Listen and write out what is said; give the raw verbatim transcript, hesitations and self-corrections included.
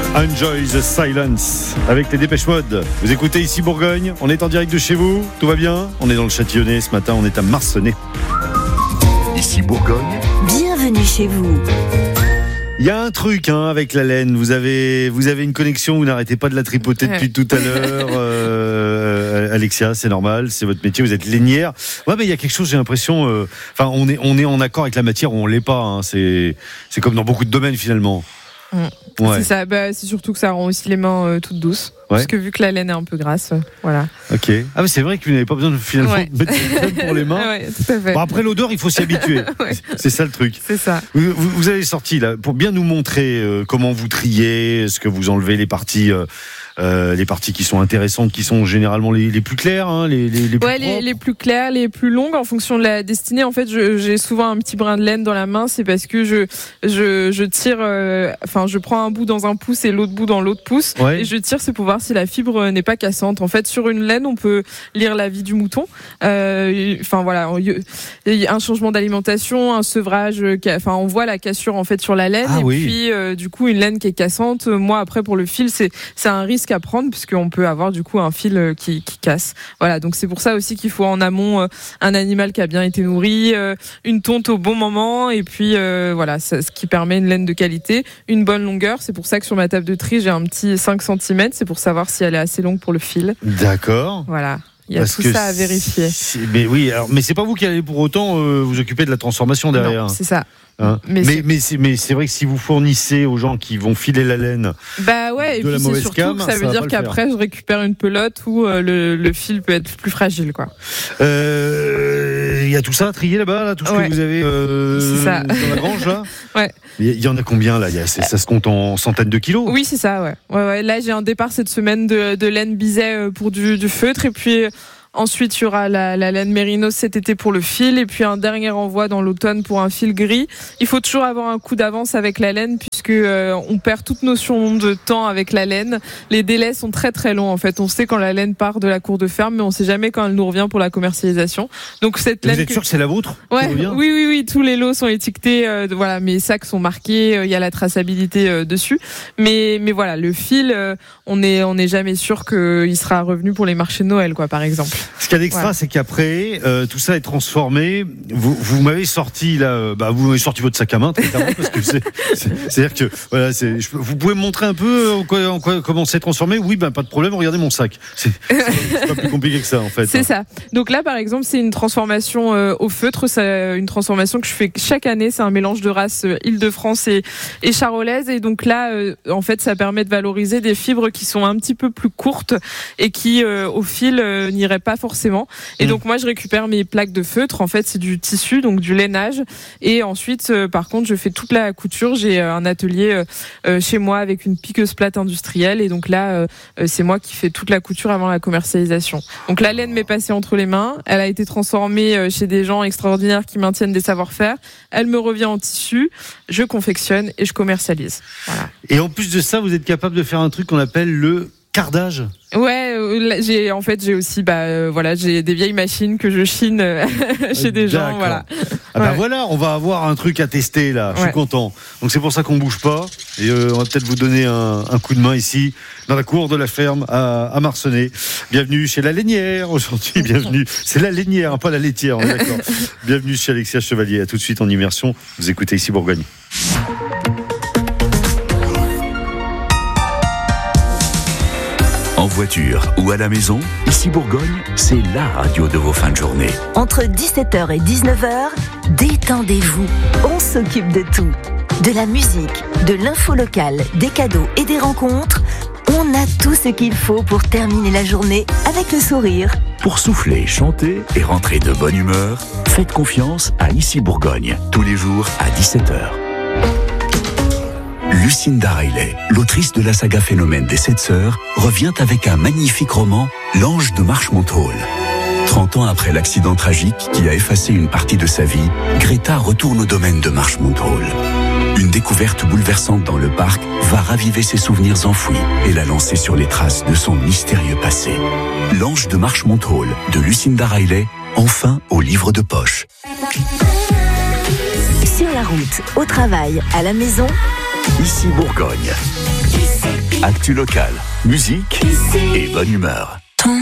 Enjoy the silence avec les Dépêche Mode. Vous écoutez ici Bourgogne, on est en direct de chez vous, tout va bien? On est dans le Châtillonnais ce matin, on est à Marcenais. Ici Bourgogne. Bienvenue chez vous. Il y a un truc hein, avec la laine, vous avez, vous avez une connexion, vous n'arrêtez pas de la tripoter depuis ouais. tout à l'heure. Euh, Alexia, c'est normal, c'est votre métier, vous êtes lainière. Ouais, mais il y a quelque chose, j'ai l'impression, enfin, euh, on est, on est en accord avec la matière ou on l'est pas. Hein, c'est, c'est comme dans beaucoup de domaines finalement. Mmh. Ouais. C'est ça, bah, c'est surtout que ça rend aussi les mains euh, toutes douces. Ouais. Parce que vu que la laine est un peu grasse, euh, voilà. Ok. Ah mais c'est vrai que vous n'avez pas besoin de finalement ouais. mettre de crème pour les mains. Ouais, tout à fait. Bon, après l'odeur, il faut s'y habituer. ouais. C'est ça le truc. C'est ça. Vous, vous, vous avez sorti là pour bien nous montrer euh, comment vous triez, est-ce que vous enlevez les parties. Euh, Euh, les parties qui sont intéressantes, qui sont généralement les, les plus claires, hein, les, les, les plus ouais, les, les plus claires, les plus longues, en fonction de la destinée. En fait, je, j'ai souvent un petit brin de laine dans la main, c'est parce que je, je, je tire, euh, enfin, je prends un bout dans un pouce et l'autre bout dans l'autre pouce, ouais. et je tire, c'est pour voir si la fibre n'est pas cassante. En fait, sur une laine, on peut lire la vie du mouton. Euh, enfin voilà, il y a un changement d'alimentation, un sevrage, enfin, on voit la cassure en fait sur la laine, ah, et oui. puis euh, du coup, une laine qui est cassante. Moi, après, pour le fil, c'est, c'est un risque à prendre puisqu'on peut avoir du coup un fil qui, qui casse. Voilà, donc c'est pour ça aussi qu'il faut en amont euh, un animal qui a bien été nourri, euh, une tonte au bon moment et puis euh, voilà, ça, ce qui permet une laine de qualité, une bonne longueur. C'est pour ça que sur ma table de tri, j'ai un petit cinq centimètres, c'est pour savoir si elle est assez longue pour le fil. D'accord. Voilà. Il y a Parce tout ça à vérifier. Mais oui, alors, mais c'est pas vous qui allez pour autant euh, vous occuper de la transformation derrière. Non, c'est ça. Hein mais, mais, c'est... Mais, c'est, mais c'est vrai que si vous fournissez aux gens qui vont filer la laine bah ouais, et de puis la mauvaise c'est surtout cam, que ça veut dire qu'après je récupère une pelote où euh, le, le fil peut être plus fragile, quoi. Il euh, y a tout ça à trier là-bas, là, tout ce ouais. que vous avez euh, c'est ça. dans la grange là. Ouais. Il y en a combien là? y a, Ça se compte en centaines de kilos? Oui, c'est ça, ouais. ouais, ouais. Là, j'ai un départ cette semaine de, de laine biset pour du, du feutre et puis. Ensuite, il y aura la, la laine mérinos cet été pour le fil et puis un dernier envoi dans l'automne pour un fil gris. Il faut toujours avoir un coup d'avance avec la laine puisque euh, on perd toute notion de temps avec la laine. Les délais sont très très longs en fait. On sait quand la laine part de la cour de ferme, mais on sait jamais quand elle nous revient pour la commercialisation. Donc cette laine. Vous êtes que... sûr que c'est la vôtre? Ouais. Oui, oui, oui. Tous les lots sont étiquetés. Euh, voilà, mes sacs sont marqués. Il euh, y a la traçabilité euh, dessus. Mais mais voilà, le fil, euh, on est on n'est jamais sûr qu'il sera revenu pour les marchés de Noël, quoi, par exemple. Ce qu'il y a d'extra, ouais. c'est qu'après, euh, tout ça est transformé. Vous, vous m'avez sorti là, bah, vous m'avez sorti votre sac à main, très clairement, parce que c'est, c'est, c'est-à-dire que voilà, c'est, je, vous pouvez me montrer un peu en quoi, en quoi, comment c'est transformé? Oui, ben pas de problème. Regardez mon sac. C'est, c'est, c'est pas plus compliqué que ça, en fait. C'est ça. Donc là, par exemple, c'est une transformation euh, au feutre. C'est une transformation que je fais chaque année. C'est un mélange de races euh, Île-de-France et, et charolaise. Et donc là, euh, en fait, ça permet de valoriser des fibres qui sont un petit peu plus courtes et qui, euh, au fil, euh, n'iraient pas forcément. Et donc moi je récupère mes plaques de feutre, en fait c'est du tissu, donc du lainage, et ensuite euh, par contre je fais toute la couture. J'ai euh, un atelier euh, chez moi avec une piqueuse plate industrielle, et donc là euh, c'est moi qui fais toute la couture avant la commercialisation. Donc la laine m'est passée entre les mains, elle a été transformée euh, chez des gens extraordinaires qui maintiennent des savoir-faire, elle me revient en tissu, je confectionne et je commercialise. Voilà. Et en plus de ça, vous êtes capable de faire un truc qu'on appelle le cardage? Ouais, euh, j'ai en fait j'ai aussi bah euh, voilà, j'ai des vieilles machines que je chine euh, chez des D'accord. gens, voilà. Ah bah ouais. voilà, on va avoir un truc à tester là. Je ouais. suis content. Donc c'est pour ça qu'on bouge pas et euh, on va peut-être vous donner un, un coup de main ici dans la cour de la ferme à, à Marcenais. Bienvenue chez la lainière aujourd'hui. Bienvenue. C'est la lainière, hein, pas la laitière. On est d'accord. Bienvenue chez Alexia Chevalier. À tout de suite en immersion. Vous écoutez ici Bourgogne. En voiture ou à la maison, ici Bourgogne, c'est la radio de vos fins de journée. Entre dix-sept heures et dix-neuf heures, détendez-vous. On s'occupe de tout. De la musique, de l'info locale, des cadeaux et des rencontres. On a tout ce qu'il faut pour terminer la journée avec le sourire. Pour souffler, chanter et rentrer de bonne humeur, faites confiance à Ici Bourgogne, tous les jours à dix-sept heures. Lucinda Riley, l'autrice de la saga Phénomène des Sept Sœurs, revient avec un magnifique roman, L'Ange de Marchmont Hall. trente ans après l'accident tragique qui a effacé une partie de sa vie, Greta retourne au domaine de Marchmont Hall. Une découverte bouleversante dans le parc va raviver ses souvenirs enfouis et la lancer sur les traces de son mystérieux passé. L'Ange de Marchmont Hall de Lucinda Riley, enfin au livre de poche. Sur la route, au travail, à la maison, Ici Bourgogne. Actu locale, musique et bonne humeur.